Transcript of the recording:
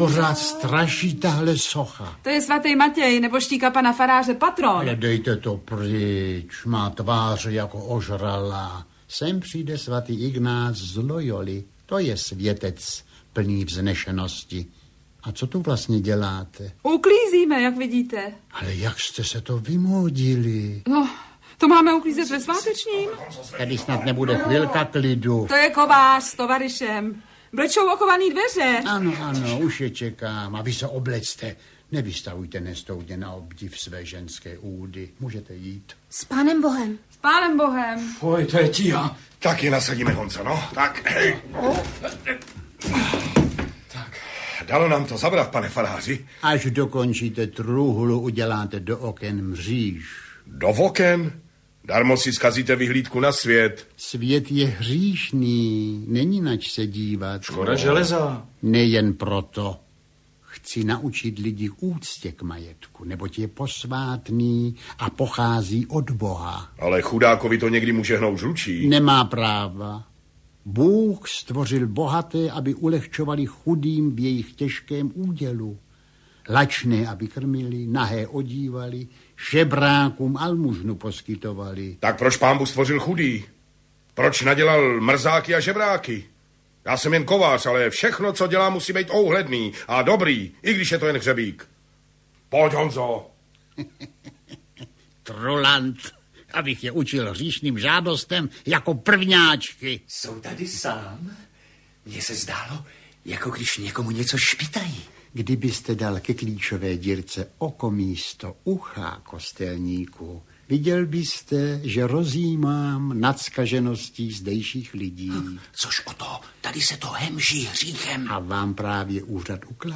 pořád straší tahle socha? To je svatý Matěj, nebo štíka pana faráře patron. Ale dejte to pryč, má tvář jako ožralá. Sem přijde svatý Ignác z Loyoli, to je světec plný vznešenosti. A co tu vlastně děláte? Uklízíme, jak vidíte. Ale jak jste se to vymodili? No, to máme uklízet ve svátečním. Tady snad nebude chvilka klidu. To je kovář s tovaryšem. Blečou okovaný dveře. Ano, už je čekám. A vy se oblecte. Nevystavujte nestoudně na obdiv své ženské údy. Můžete jít. S Pánem Bohem. S Pánem Bohem. Oj, to je tíha. Tak je nasadíme, Honco, no. Tak, hej. Tak. Dalo nám to zabrat, pane faráři. Až dokončíte truhlu, uděláte do oken mříž. Do oken? Darmo si zkazíte vyhlídku na svět. Svět je hříšný, není nač se dívat. Škoda železa. Nejen proto. Chci naučit lidi úctě k majetku, neboť je posvátný a pochází od Boha. Ale chudákovi to někdy může hnout žlučí. Nemá práva. Bůh stvořil bohaté, aby ulehčovali chudým v jejich těžkém údělu. Lačné, aby krmili, nahé odívali, žebrákům almužnu poskytovali. Tak proč Pán Bůh stvořil chudý? Proč nadělal mrzáky a žebráky? Já jsem jen kovář, ale všechno, co dělá, musí být ouhledný a dobrý, i když je to jen hřebík. Pojď, Honzo. Trulant, abych je učil hříšným žádostem jako prvňáčky. Jsou tady sám? Mně se zdálo, jako když někomu něco špitají. Kdybyste dal ke klíčové dírce oko místo ucha, kostelníku, viděl byste, že rozjímám nad zkažeností zdejších lidí. Což o to, tady se to hemží hříchem. A vám právě úřad ukládá.